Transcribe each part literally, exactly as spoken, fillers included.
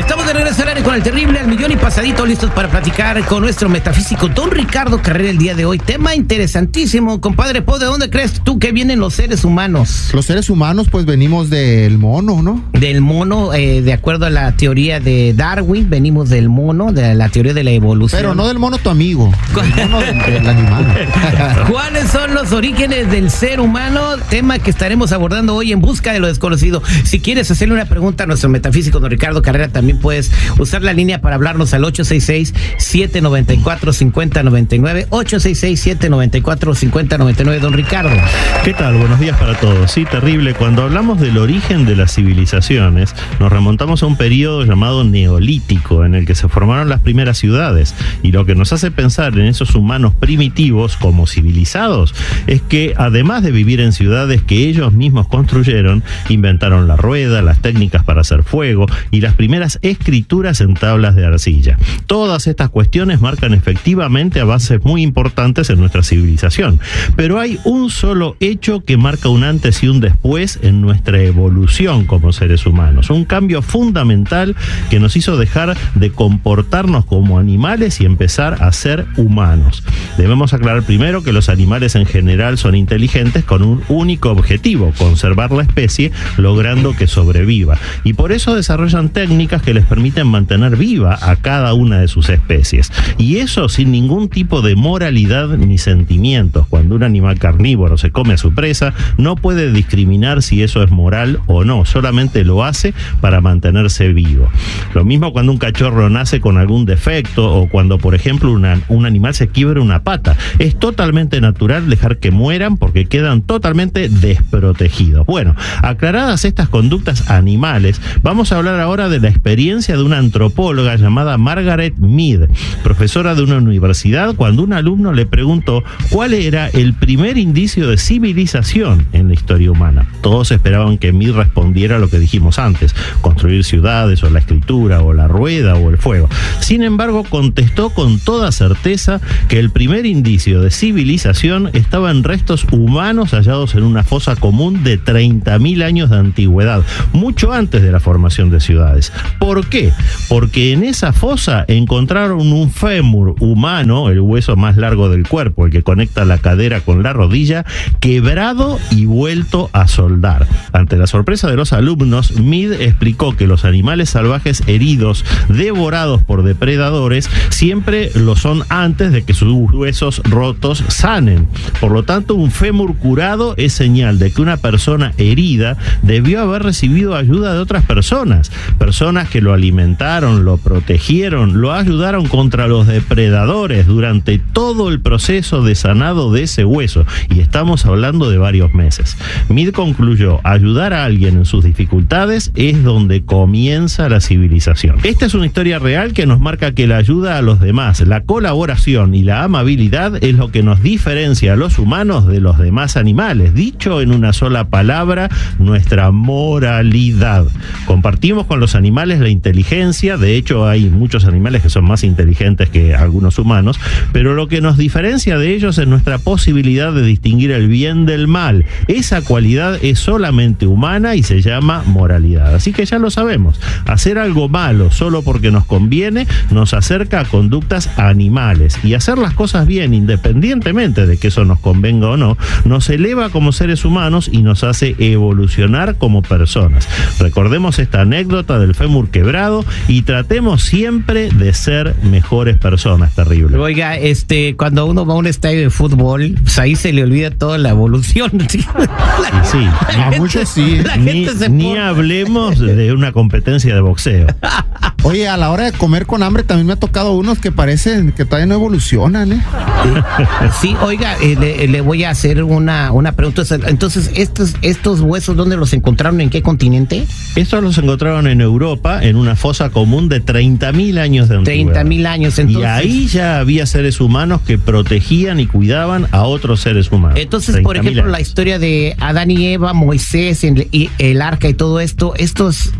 Estamos de regreso al aire con el terrible al millón y pasadito, listos para platicar con nuestro metafísico don Ricardo Carrera el día de hoy. Tema interesantísimo, compadre Po, ¿de dónde crees tú que vienen los seres humanos? Los seres humanos pues venimos del mono, ¿no? Del mono, eh, de acuerdo a la teoría de Darwin, venimos del mono, de la teoría de la evolución. Pero no del mono tu amigo, del mono del, del animal. ¿Cuáles son los orígenes del ser humano? Tema que estaremos abordando hoy en Busca de lo Desconocido. Si quieres hacerle una pregunta a nuestro metafísico don Ricardo Carrera, también puedes usar la línea para hablarnos al ocho seis seis, siete nueve cuatro, cinco cero nueve nueve, ocho seis seis, siete nueve cuatro, cinco cero nueve nueve. Don Ricardo. ¿Qué tal? Buenos días para todos. Sí, terrible. Cuando hablamos del origen de las civilizaciones, nos remontamos a un periodo llamado Neolítico, en el que se formaron las primeras ciudades. Y lo que nos hace pensar en esos humanos primitivos como civilizados es que, además de vivir en ciudades que ellos mismos construyeron, inventaron la rueda, las técnicas para hacer fuego y las primeras escrituras en tablas de arcilla. Todas estas cuestiones marcan efectivamente avances muy importantes en nuestra civilización, pero hay un solo hecho que marca un antes y un después en nuestra evolución como seres humanos, un cambio fundamental que nos hizo dejar de comportarnos como animales y empezar a ser humanos. Debemos aclarar primero que los animales en general son inteligentes con un único objetivo: conservar la especie, logrando que sobreviva, y por eso desarrollan técnicas que les permiten mantener viva a cada una de sus especies, y eso sin ningún tipo de moralidad ni sentimientos. Cuando un animal carnívoro se come a su presa, no puede discriminar si eso es moral o no, solamente lo hace para mantenerse vivo. Lo mismo cuando un cachorro nace con algún defecto, o cuando, por ejemplo, una, un animal se quiebra una pata. Es totalmente natural dejar que mueran porque quedan totalmente desprotegidos. Bueno, aclaradas estas conductas animales, vamos a hablar ahora de la experiencia de una antropóloga llamada Margaret Mead, profesora de una universidad, cuando un alumno le preguntó cuál era el primer indicio de civilización en la historia humana. Todos esperaban que Mead respondiera lo que dijimos antes: construir ciudades, o la escritura, o la rueda, o el fuego. Sin embargo, contestó con toda certeza que el primer indicio de civilización estaba en restos humanos hallados en una fosa común de treinta mil años de antigüedad, mucho antes de la formación de ciudades. ¿Por qué? Porque en esa fosa encontraron un fémur humano, el hueso más largo del cuerpo, el que conecta la cadera con la rodilla, quebrado y vuelto a soldar. Ante la sorpresa de los alumnos, Mead explicó que los animales salvajes heridos, devorados por depredadores, siempre lo son antes de que sus huesos rotos sanen. Por lo tanto, un fémur curado es señal de que una persona herida debió haber recibido ayuda de otras personas, personas que lo alimentaron, lo protegieron, lo ayudaron contra los depredadores durante todo el proceso de sanado de ese hueso, y estamos hablando de varios meses. Mead concluyó: ayudar a alguien en sus dificultades es donde comienza la civilización. Esta es una historia real que nos marca que la ayuda a los demás, la colaboración y la amabilidad es lo que nos diferencia a los humanos de los demás animales. Dicho en una sola palabra, nuestra moralidad. Compartimos con los animales la inteligencia, de hecho hay muchos animales que son más inteligentes que algunos humanos, pero lo que nos diferencia de ellos es nuestra posibilidad de distinguir el bien del mal. Esa cualidad es solamente humana y se llama moralidad. Así que ya lo sabemos, hacer algo malo solo porque nos conviene nos acerca a conductas animales, y hacer las cosas bien independientemente de que eso nos convenga o no, nos eleva como seres humanos y nos hace evolucionar como personas. Recordemos esta anécdota del fémur quebrado y tratemos siempre de ser mejores personas. Terrible. Oiga, este, cuando uno va a un estadio de fútbol, pues ahí se le olvida toda la evolución. Sí, sí. A muchos sí. Ni, ni hablemos de una competencia de boxeo. Oye, a la hora de comer con hambre también me ha tocado unos que parecen que todavía no evolucionan, ¿eh? Sí, oiga, eh, le, le voy a hacer una, una pregunta. Entonces, estos, estos huesos, ¿dónde los encontraron? ¿En qué continente? Estos los encontraron en Europa, en una fosa común de treinta mil años de antigüedad. treinta mil años, entonces. Y ahí ya había seres humanos que protegían y cuidaban a otros seres humanos. Entonces, por ejemplo, años. La historia de Adán y Eva, Moisés, el, el arca y todo esto, estos,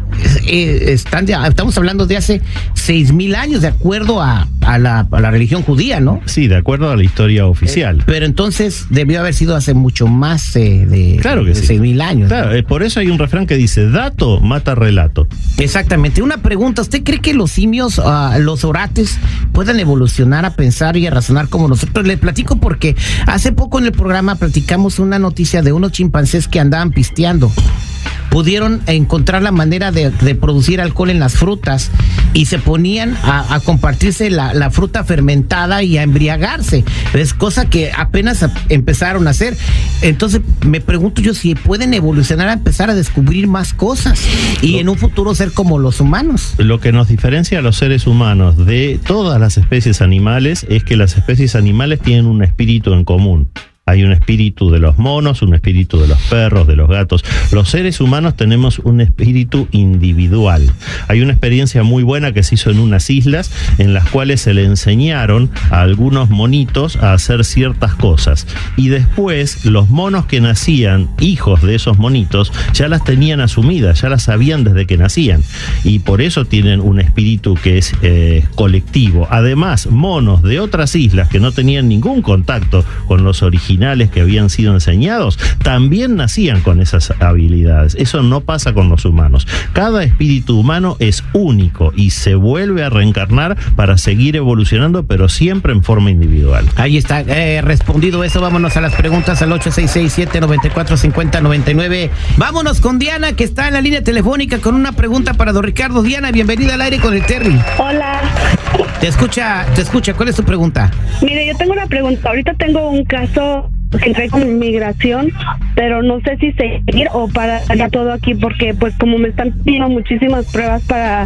eh, están de, estamos hablando de hace seis mil años, de acuerdo a, a, la, a la religión judía, ¿no? Sí, de acuerdo a la historia oficial. Eh, pero entonces debió haber sido hace mucho más eh, de, claro que de sí. seis mil años. Claro, ¿no? eh, por eso hay un refrán que dice, dato mata relato. Exactamente. Una pregunta, ¿usted cree que los simios, uh, los orates, puedan evolucionar a pensar y a razonar como nosotros? Les platico porque hace poco en el programa platicamos una noticia de unos chimpancés que andaban pisteando. Pudieron encontrar la manera de, de producir alcohol en las frutas y se ponían a, a compartirse la, la fruta fermentada y a embriagarse. Es cosa que apenas a, empezaron a hacer. Entonces me pregunto yo si pueden evolucionar a empezar a descubrir más cosas y lo, en un futuro ser como los humanos. Lo que nos diferencia a los seres humanos de todas las especies animales es que las especies animales tienen un espíritu en común. Hay un espíritu de los monos, un espíritu de los perros, de los gatos. Los seres humanos tenemos un espíritu individual. Hay una experiencia muy buena que se hizo en unas islas en las cuales se le enseñaron a algunos monitos a hacer ciertas cosas. Y después los monos que nacían, hijos de esos monitos, ya las tenían asumidas, ya las sabían desde que nacían. Y por eso tienen un espíritu que es eh, colectivo. Además, monos de otras islas que no tenían ningún contacto con los originales que habían sido enseñados, también nacían con esas habilidades. Eso no pasa con los humanos. Cada espíritu humano es único y se vuelve a reencarnar para seguir evolucionando, pero siempre en forma individual. Ahí está, eh, respondido eso. Vámonos a las preguntas al ocho seis seis, siete nueve cuatro, cinco cero nueve nueve. Vámonos con Diana, que está en la línea telefónica con una pregunta para don Ricardo. Diana, bienvenida al aire con el Terry. Hola. Te escucha, te escucha. ¿Cuál es tu pregunta? Mire, yo tengo una pregunta. Ahorita tengo un caso que entré con inmigración, pero no sé si seguir o parar ya todo aquí, porque pues como me están pidiendo muchísimas pruebas para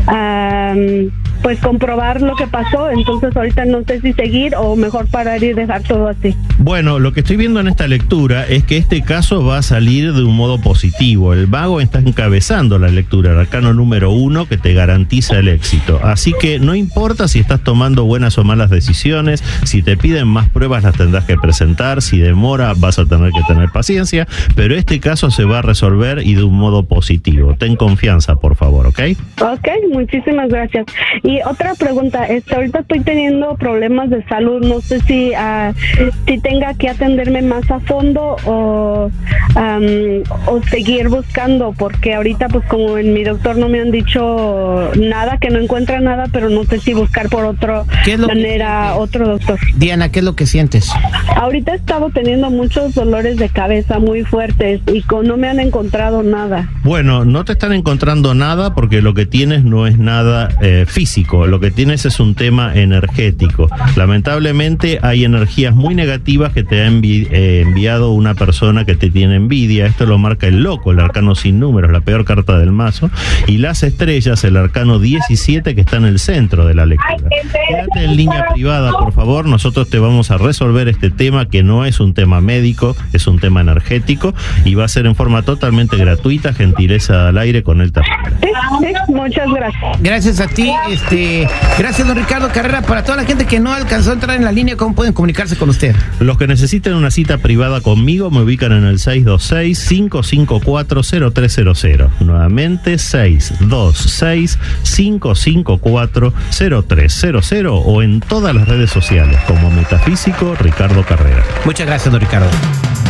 um, pues comprobar lo que pasó, entonces ahorita no sé si seguir o mejor parar y dejar todo así. Bueno, lo que estoy viendo en esta lectura es que este caso va a salir de un modo positivo. El mago está encabezando la lectura, el arcano número uno, que te garantiza el éxito. Así que no importa si estás tomando buenas o malas decisiones, si te piden más pruebas las tendrás que presentar, si demora vas a tener que tener paciencia, pero este caso se va a resolver y de un modo positivo. Ten confianza, por favor, ¿ok? Ok, muchísimas gracias. Y otra pregunta, este, ahorita estoy teniendo problemas de salud, no sé si uh, si tenga que atenderme más a fondo o, um, o seguir buscando, porque ahorita pues como en mi doctor no me han dicho nada, que no encuentra nada, pero no sé si buscar por otra manera otro doctor. Diana, ¿qué es lo que sientes? Ahorita he estado teniendo muchos dolores de cabeza muy fuertes y con, no me han encontrado nada. Bueno, no te están encontrando nada porque lo que tienes no es nada eh, físico, lo que tienes es un tema energético. Lamentablemente hay energías muy negativas que te ha envi eh, enviado una persona que te tiene envidia. Esto lo marca el loco, el arcano sin números, la peor carta del mazo, y las estrellas, el arcano diecisiete, que está en el centro de la lectura. Quédate en línea privada, por favor, nosotros te vamos a resolver este tema, que no es un tema médico, es un tema energético, y va a ser en forma totalmente gratuita, gentileza al aire con el terreno. Sí, sí, muchas gracias. Gracias a ti, este, gracias don Ricardo Carrera. Para toda la gente que no alcanzó a entrar en la línea, ¿cómo pueden comunicarse con usted? Los que necesiten una cita privada conmigo me ubican en el seis dos seis, cinco cinco cuatro, cero tres cero cero. Nuevamente seis dos seis, cinco cinco cuatro, cero tres cero cero o en todas las redes sociales como Metafísico Ricardo Carrera. Muchas gracias, don Ricardo.